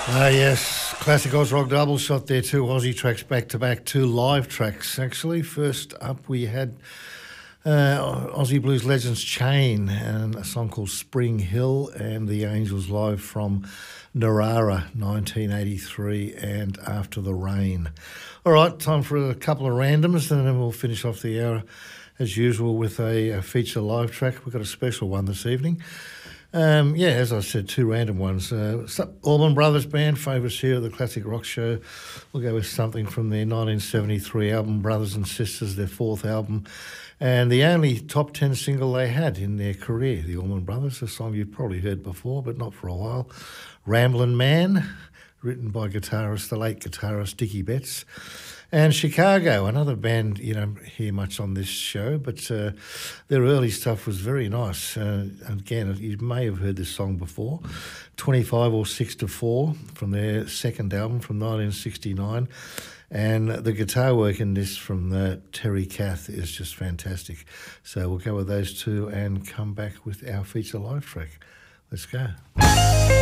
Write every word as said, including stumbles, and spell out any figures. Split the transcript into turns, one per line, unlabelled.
Ah, yes, classic Oz Rock double shot there, two Aussie tracks back to back, two live tracks actually. First up we had uh, Aussie Blues Legends Chain and a song called Spring Hill, and the Angels live from Narara nineteen eighty-three and After the Rain. All right, time for a couple of randoms and then we'll finish off the hour as usual with a, a feature live track. We've got a special one this evening. Um, yeah, as I said, two random ones. Uh, Allman Brothers Band, favourites here at the Classic Rock Show. We'll go with something from their nineteen seventy-three album, Brothers and Sisters, their fourth album, and the only top ten single they had in their career, the Allman Brothers, a song you've probably heard before, but not for a while. Ramblin' Man, written by guitarist, the late guitarist Dickie Betts. And Chicago, another band you don't hear much on this show, but uh, their early stuff was very nice. Uh, again, you may have heard this song before, twenty-five or six to four, from their second album from nineteen sixty-nine. And the guitar work in this from uh, Terry Kath is just fantastic. So we'll go with those two and come back with our feature live track. Let's go.